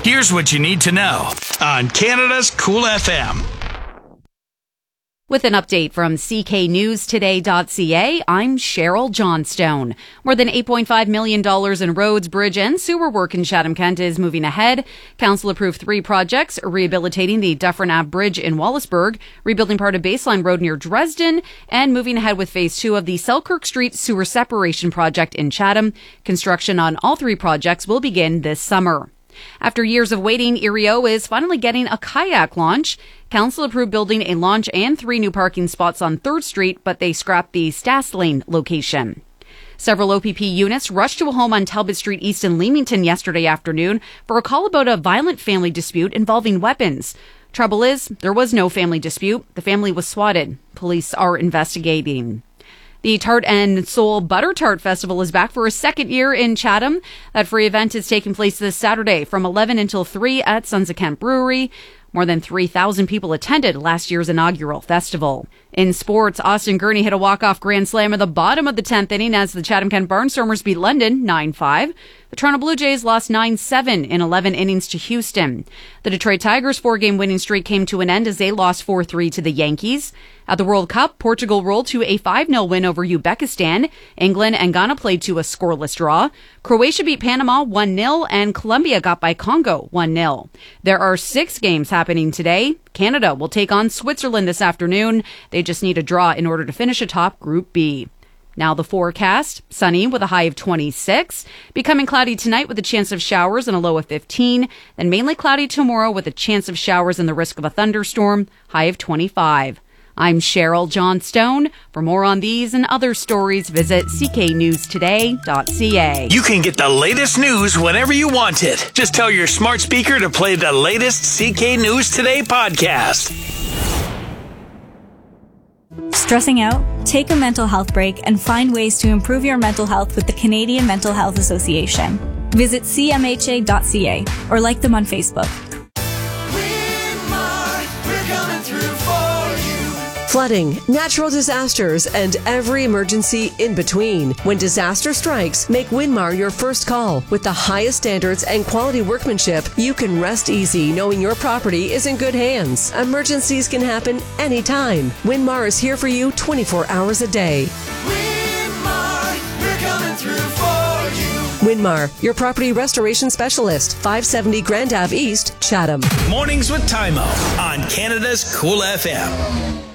Here's what you need to know on Canada's Cool FM. With an update from cknewstoday.ca, I'm Cheryl Johnstone. More than $8.5 million in roads, bridge, and sewer work in Chatham-Kent is moving ahead. Council approved 3 projects, rehabilitating the Dufferin Ave Bridge in Wallaceburg, rebuilding part of Baseline Road near Dresden, and moving ahead with Phase 2 of the Selkirk Street Sewer Separation Project in Chatham. Construction on all 3 projects will begin this summer. After years of waiting, Erie-O is finally getting a kayak launch. Council approved building a launch and 3 new parking spots on 3rd Street, but they scrapped the Stass Lane location. Several OPP units rushed to a home on Talbot Street East in Leamington yesterday afternoon for a call about a violent family dispute involving weapons. Trouble is, there was no family dispute. The family was swatted. Police are investigating. The Tart and Soul Butter Tart Festival is back for a second year in Chatham. That free event is taking place this Saturday from 11 until 3 at Sons of Kent Brewery. More than 3,000 people attended last year's inaugural festival. In sports, Austin Gurney hit a walk-off grand slam at the bottom of the 10th inning as the Chatham-Kent Barnstormers beat London 9-5. The Toronto Blue Jays lost 9-7 in 11 innings to Houston. The Detroit Tigers' 4-game winning streak came to an end as they lost 4-3 to the Yankees. At the World Cup, Portugal rolled to a 5-0 win over Uzbekistan. England and Ghana played to a scoreless draw. Croatia beat Panama 1-0, and Colombia got by Congo 1-0. There are 6 games happening today. Canada will take on Switzerland this afternoon. They just need a draw in order to finish atop Group B. Now the forecast, sunny with a high of 26, becoming cloudy tonight with a chance of showers and a low of 15, then mainly cloudy tomorrow with a chance of showers and the risk of a thunderstorm, high of 25. I'm Cheryl Johnstone. For more on these and other stories, visit cknewstoday.ca. You can get the latest news whenever you want it. Just tell your smart speaker to play the latest CK News Today podcast. Stressing out? Take a mental health break and find ways to improve your mental health with the Canadian Mental Health Association. Visit cmha.ca or like them on Facebook. Flooding, natural disasters, and every emergency in between. When disaster strikes, make Winmar your first call. With the highest standards and quality workmanship, you can rest easy knowing your property is in good hands. Emergencies can happen anytime. Winmar is here for you 24 hours a day. Winmar, we're coming through for you. Winmar, your property restoration specialist, 570 Grand Ave East, Chatham. Mornings with Tymo on Canada's Cool FM.